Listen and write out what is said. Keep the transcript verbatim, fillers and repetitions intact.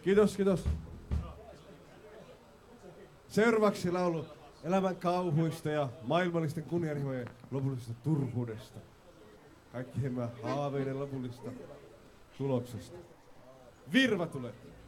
Kiitos, kiitos. Seuraavaksi laulu elämän kauhuista ja maailmallisten kunnianhimojen lopullisesta turhuudesta. Kaikkien haaveiden lopullista tuloksesta. Virva tulee.